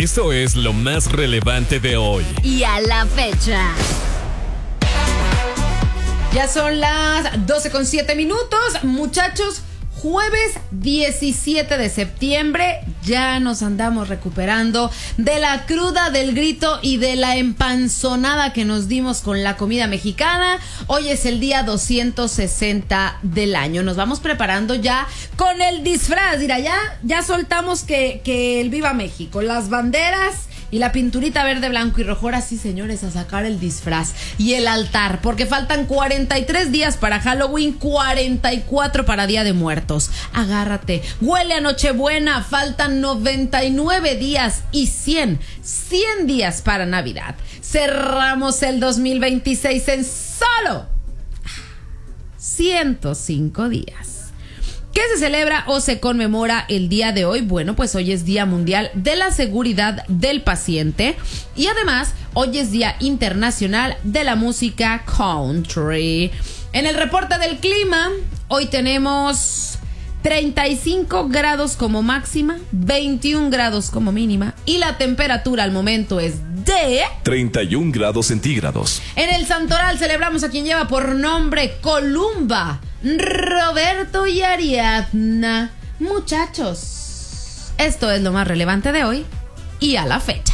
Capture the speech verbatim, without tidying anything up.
Esto es lo más relevante de hoy. Y a la fecha. Ya son las doce con siete minutos, muchachos. Jueves diecisiete de septiembre, ya nos andamos recuperando de la cruda, del grito y de la empanzonada que nos dimos con la comida mexicana. Hoy es el día doscientos sesenta del año. Nos vamos preparando ya con el disfraz. Mira, ya, ya soltamos que, que el Viva México, las banderas y la pinturita verde, blanco y rojo. Ahora sí, señores, a sacar el disfraz y el altar, porque faltan cuarenta y tres días para Halloween, cuarenta y cuatro para Día de Muertos. Agárrate, huele a Nochebuena, faltan noventa y nueve días y cien, cien días para Navidad. Cerramos el dos mil veintiséis en solo ciento cinco días. ¿Qué se celebra o se conmemora el día de hoy? Bueno, pues hoy es Día Mundial de la Seguridad del Paciente y además hoy es Día Internacional de la Música Country. En el reporte del clima, hoy tenemos treinta y cinco grados como máxima, veintiún grados como mínima y la temperatura al momento es de treinta y un grados centígrados. En el Santoral celebramos a quien lleva por nombre Columba, Roberto y Ariadna. Muchachos, esto es lo más relevante de hoy y a la fecha.